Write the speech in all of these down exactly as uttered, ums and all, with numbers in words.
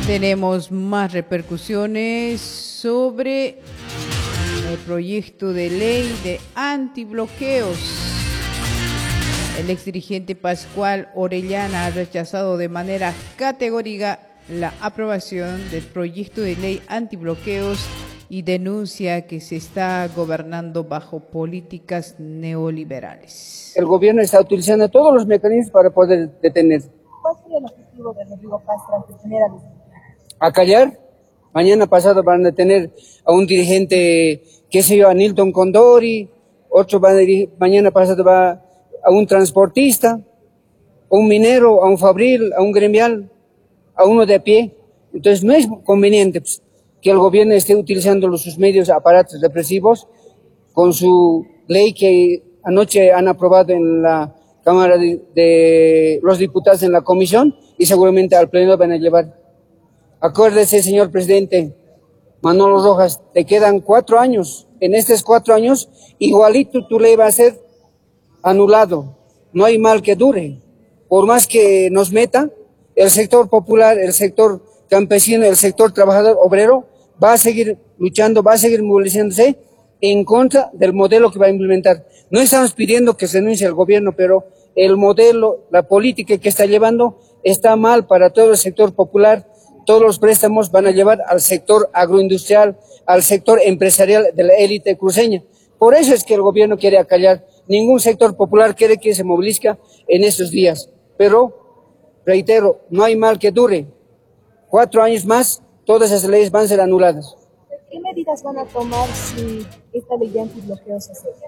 Tenemos más repercusiones sobre el proyecto de ley de antibloqueos. El exdirigente Pascual Orellana ha rechazado de manera categórica la aprobación del proyecto de ley antibloqueos y denuncia que se está gobernando bajo políticas neoliberales. El gobierno está utilizando todos los mecanismos para poder detener. ¿Cuál sería el objetivo de Rodrigo Paz tras detener a los A callar. Mañana pasado van a detener a un dirigente, qué sé yo, a Nilton Condori, otro va a dirigir, mañana pasado va a un transportista, a un minero, a un fabril, a un gremial, a uno de a pie. Entonces no es conveniente pues, que el gobierno esté utilizando los, sus medios, aparatos represivos, con su ley que anoche han aprobado en la Cámara de, de los Diputados en la comisión y seguramente al pleno van a llevar. Acuérdese, señor presidente Manolo Rojas, te quedan cuatro años. En estos cuatro años, igualito tu ley va a ser anulado. No hay mal que dure. Por más que nos meta, el sector popular, el sector campesino, el sector trabajador obrero, va a seguir luchando, va a seguir movilizándose en contra del modelo que va a implementar. No estamos pidiendo que se renuncie al gobierno, pero el modelo, la política que está llevando está mal para todo el sector popular. Todos los préstamos van a llevar al sector agroindustrial, al sector empresarial de la élite cruceña. Por eso es que el gobierno quiere acallar. Ningún sector popular quiere que se movilice en estos días. Pero, reitero, no hay mal que dure. Cuatro años más, todas esas leyes van a ser anuladas. ¿Qué medidas van a tomar si esta ley de antibloqueo se hace?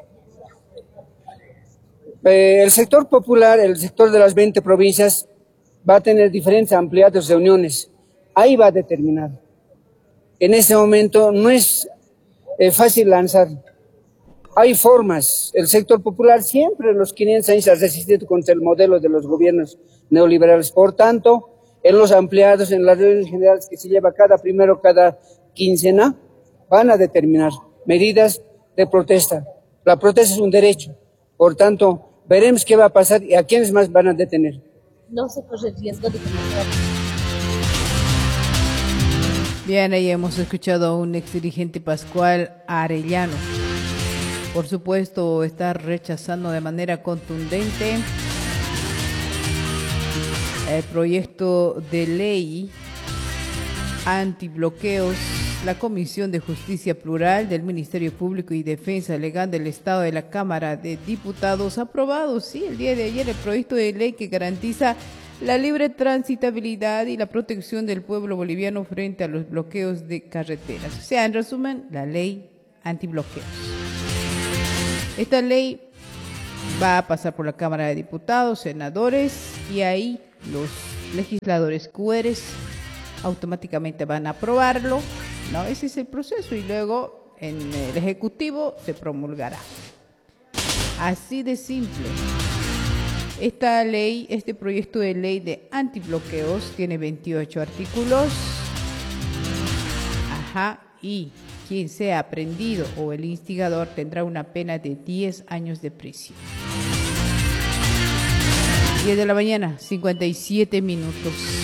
Eh, el sector popular, el sector de las veinte provincias, va a tener diferentes ampliadas reuniones. Ahí va a determinar. En este momento no es eh, fácil lanzar. Hay formas. El sector popular siempre en los quinientos años ha resistido contra el modelo de los gobiernos neoliberales. Por tanto, en los ampliados, en las reuniones generales que se lleva cada primero, cada quincena, van a determinar medidas de protesta. La protesta es un derecho. Por tanto, veremos qué va a pasar y a quiénes más van a detener. No se corre el riesgo de comenzar. Bien, ahí hemos escuchado a un exdirigente Pascual Arellano. Por supuesto, está rechazando de manera contundente el proyecto de ley antibloqueos. La Comisión de Justicia Plural del Ministerio Público y Defensa Legal del Estado de la Cámara de Diputados ha aprobado, sí, el día de ayer el proyecto de ley que garantiza la libre transitabilidad y la protección del pueblo boliviano frente a los bloqueos de carreteras. O sea, en resumen, la ley antibloqueos. Esta ley va a pasar por la Cámara de Diputados, senadores, y ahí los legisladores cueres automáticamente van a aprobarlo, ¿no? Ese es el proceso y luego en el Ejecutivo se promulgará. Así de simple. Esta ley, este proyecto de ley de antibloqueos tiene veintiocho artículos. Ajá, y quien sea aprendido o el instigador tendrá una pena de diez años de prisión. diez de la mañana, cincuenta y siete minutos.